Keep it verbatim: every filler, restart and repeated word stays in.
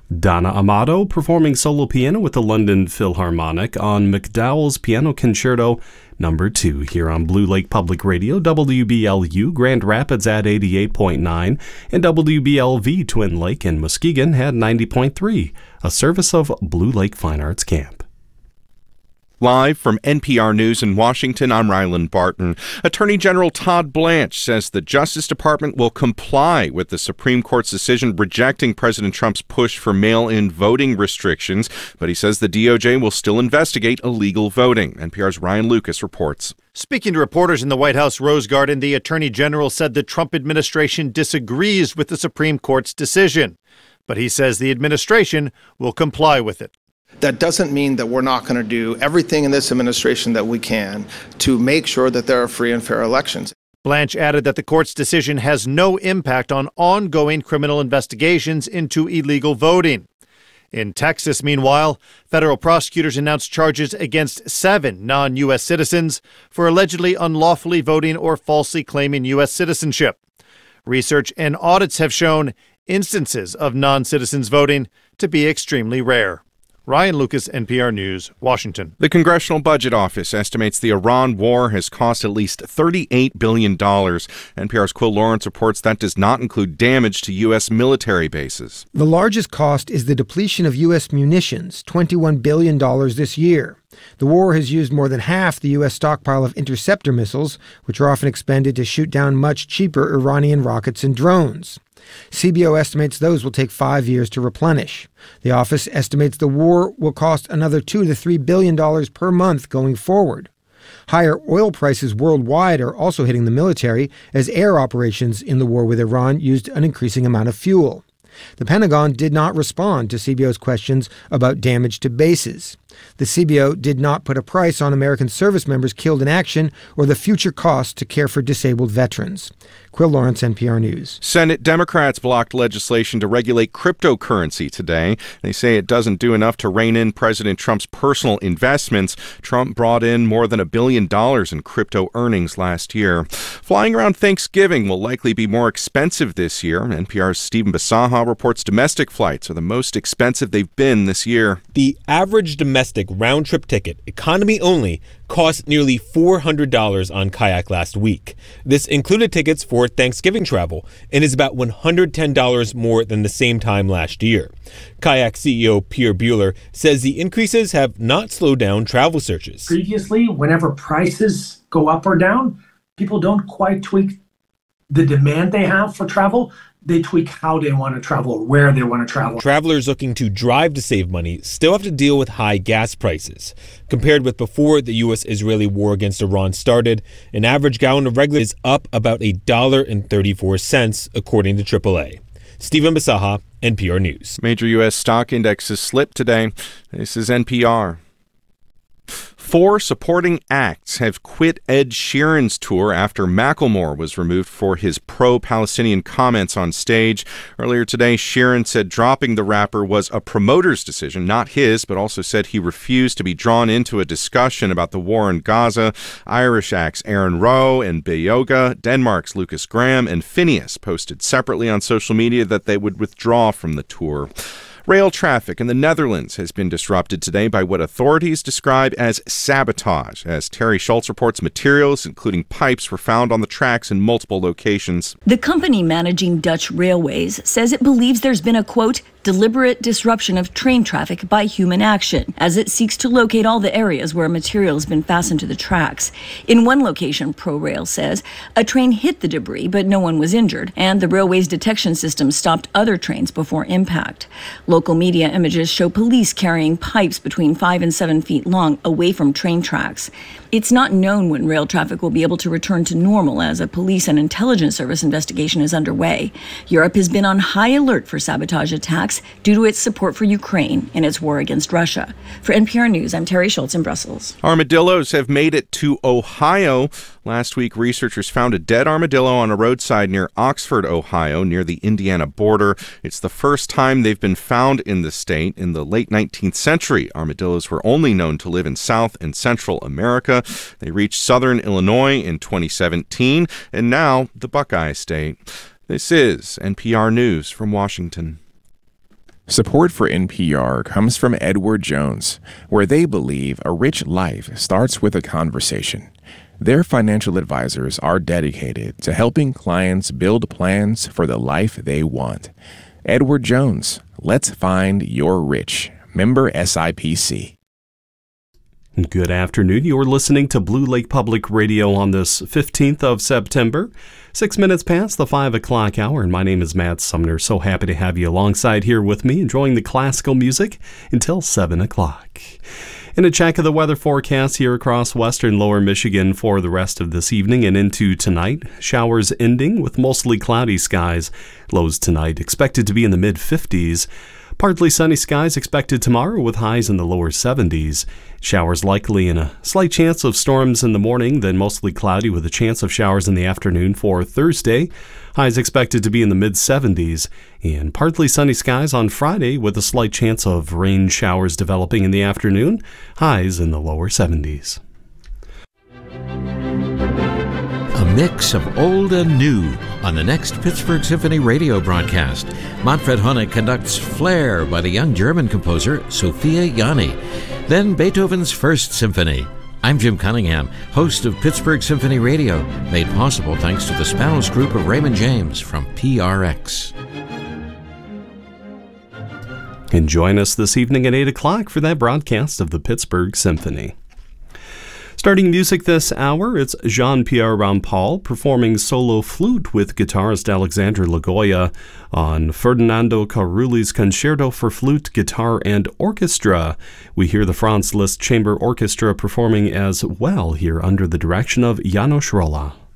Donna Amato performing solo piano with the London Philharmonic on McDowell's Piano Concerto Number two here on Blue Lake Public Radio, W B L U Grand Rapids at eighty-eight point nine, and W B L V Twin Lake in Muskegon at ninety point three, a service of Blue Lake Fine Arts Camp. Live from N P R News in Washington, I'm Ryland Barton. Attorney General Todd Blanche says the Justice Department will comply with the Supreme Court's decision rejecting President Trump's push for mail-in voting restrictions, but he says the D O J will still investigate illegal voting. N P R's Ryan Lucas reports. Speaking to reporters in the White House Rose Garden, the Attorney General said the Trump administration disagrees with the Supreme Court's decision, but he says the administration will comply with it. That doesn't mean that we're not going to do everything in this administration that we can to make sure that there are free and fair elections. Blanche added that the court's decision has no impact on ongoing criminal investigations into illegal voting. In Texas, meanwhile, federal prosecutors announced charges against seven non-U S citizens for allegedly unlawfully voting or falsely claiming U S citizenship. Research and audits have shown instances of non-citizens voting to be extremely rare. Ryan Lucas, N P R News, Washington. The Congressional Budget Office estimates the Iran war has cost at least thirty-eight billion dollars. N P R's Quill Lawrence reports that does not include damage to U S military bases. The largest cost is the depletion of U S munitions, twenty-one billion dollars this year. The war has used more than half the U S stockpile of interceptor missiles, which are often expended to shoot down much cheaper Iranian rockets and drones. C B O estimates those will take five years to replenish. The office estimates the war will cost another two to three billion dollars per month going forward. Higher oil prices worldwide are also hitting the military, as air operations in the war with Iran used an increasing amount of fuel. The Pentagon did not respond to C B O's questions about damage to bases. The C B O did not put a price on American service members killed in action or the future costs to care for disabled veterans. Quill Lawrence, N P R News. Senate Democrats blocked legislation to regulate cryptocurrency today. They say it doesn't do enough to rein in President Trump's personal investments. Trump brought in more than a billion dollars in crypto earnings last year. Flying around Thanksgiving will likely be more expensive this year. N P R's Stephen Basaha reports domestic flights are the most expensive they've been this year. The average domestic round-trip ticket, economy only, cost nearly four hundred dollars on Kayak last week. This included tickets for Thanksgiving travel and is about one hundred ten dollars more than the same time last year. Kayak C E O Pierre Bueller says the increases have not slowed down travel searches. Previously, whenever prices go up or down, people don't quite tweak the demand they have for travel. They tweak how they want to travel or where they want to travel. Travelers looking to drive to save money still have to deal with high gas prices. Compared with before the U S Israeli war against Iran started, an average gallon of regular is up about one dollar and thirty-four cents, according to triple A. Stephen Basaha, N P R News. Major U S stock indexes slipped today. This is N P R. Four supporting acts have quit Ed Sheeran's tour after Macklemore was removed for his pro-Palestinian comments on stage. Earlier today, Sheeran said dropping the rapper was a promoter's decision, not his, but also said he refused to be drawn into a discussion about the war in Gaza. Irish acts Aaron Rowe and Beyoga, Denmark's Lucas Graham, and Phineas posted separately on social media that they would withdraw from the tour. Rail traffic in the Netherlands has been disrupted today by what authorities describe as sabotage. As Terry Schultz reports, materials, including pipes, were found on the tracks in multiple locations. The company managing Dutch Railways says it believes there's been a, quote, deliberate disruption of train traffic by human action, as it seeks to locate all the areas where material has been fastened to the tracks. In one location, ProRail says, a train hit the debris, but no one was injured, and the railway's detection system stopped other trains before impact. Local media images show police carrying pipes between five and seven feet long away from train tracks. It's not known when rail traffic will be able to return to normal, as a police and intelligence service investigation is underway. Europe has been on high alert for sabotage attacks due to its support for Ukraine in its war against Russia. For N P R News, I'm Terry Schultz in Brussels. Armadillos have made it to Ohio. Last week, researchers found a dead armadillo on a roadside near Oxford, Ohio, near the Indiana border. It's the first time they've been found in the state. In the late nineteenth century, armadillos were only known to live in South and Central America. They reached southern Illinois in twenty seventeen, and now the Buckeye State. This is N P R News from Washington. Support for N P R comes from Edward Jones, where they believe a rich life starts with a conversation. Their financial advisors are dedicated to helping clients build plans for the life they want. Edward Jones, let's find your rich. Member S I P C. Good afternoon. You're listening to Blue Lake Public Radio on this fifteenth of September. Six minutes past the five o'clock hour, and my name is Matt Sumner. So happy to have you alongside here with me, enjoying the classical music until seven o'clock. And a check of the weather forecast here across western lower Michigan for the rest of this evening and into tonight. Showers ending with mostly cloudy skies. Lows tonight expected to be in the mid fifties. Partly sunny skies expected tomorrow with highs in the lower seventies. Showers likely and a slight chance of storms in the morning, then mostly cloudy with a chance of showers in the afternoon for Thursday. Highs expected to be in the mid seventies. And partly sunny skies on Friday with a slight chance of rain showers developing in the afternoon. Highs in the lower seventies. A mix of old and new on the next Pittsburgh Symphony radio broadcast. Manfred Honeck conducts Flair by the young German composer Sophia Jani. Then Beethoven's First Symphony. I'm Jim Cunningham, host of Pittsburgh Symphony Radio, made possible thanks to the Spanos Group of Raymond James from P R X. And join us this evening at eight o'clock for that broadcast of the Pittsburgh Symphony. Starting music this hour, it's Jean-Pierre Rampal performing solo flute with guitarist Alexandre Lagoya on Ferdinando Carulli's Concerto for Flute, Guitar, and Orchestra. We hear the Franz Liszt Chamber Orchestra performing as well here under the direction of János Róla.